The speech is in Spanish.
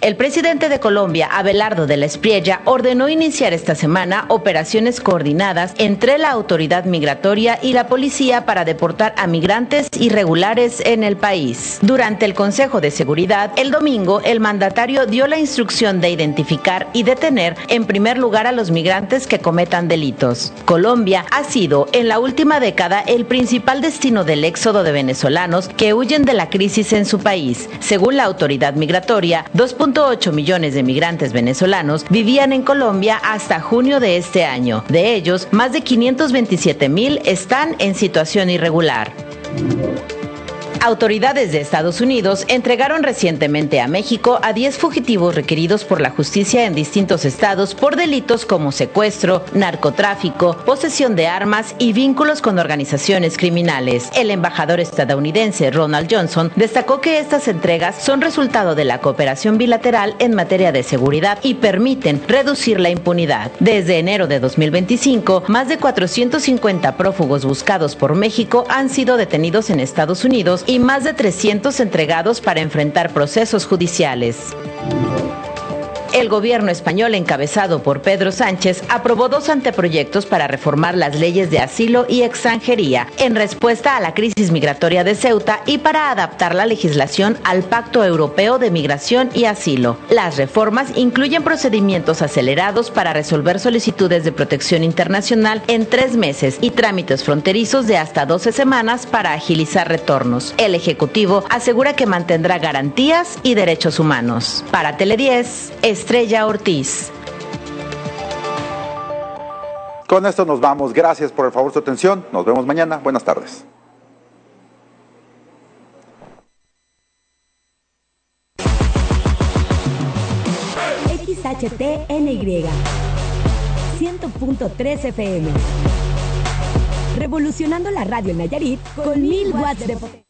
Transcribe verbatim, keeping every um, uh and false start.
El presidente de Colombia, Abelardo de la Espriella, ordenó iniciar esta semana operaciones coordinadas entre la autoridad migratoria y la policía para deportar a migrantes irregulares en el país. Durante el Consejo de Seguridad, el domingo, el mandatario dio la instrucción de identificar y detener en primer lugar a los migrantes que cometan delitos. Colombia ha sido en la última década el principal destino del éxodo de venezolanos que huyen de la crisis en su país. Según la autoridad migratoria, dos punto ocho millones de migrantes venezolanos vivían en Colombia hasta junio de este año. De ellos, más de quinientos veintisiete mil están en situación irregular. Autoridades de Estados Unidos entregaron recientemente a México a diez fugitivos requeridos por la justicia en distintos estados por delitos como secuestro, narcotráfico, posesión de armas y vínculos con organizaciones criminales. El embajador estadounidense Ronald Johnson destacó que estas entregas son resultado de la cooperación bilateral en materia de seguridad y permiten reducir la impunidad. Desde enero de dos mil veinticinco, más de cuatrocientos cincuenta prófugos buscados por México han sido detenidos en Estados Unidos y más de trescientos entregados para enfrentar procesos judiciales. El gobierno español, encabezado por Pedro Sánchez, aprobó dos anteproyectos para reformar las leyes de asilo y extranjería en respuesta a la crisis migratoria de Ceuta y para adaptar la legislación al Pacto Europeo de Migración y Asilo. Las reformas incluyen procedimientos acelerados para resolver solicitudes de protección internacional en tres meses y trámites fronterizos de hasta doce semanas para agilizar retornos. El Ejecutivo asegura que mantendrá garantías y derechos humanos. Para Tele diez, Estrella Ortiz. Con esto nos vamos. Gracias por el favor de su atención. Nos vemos mañana. Buenas tardes. X H T N Y cien punto tres F M. Revolucionando la radio en Nayarit con mil watts de potencia.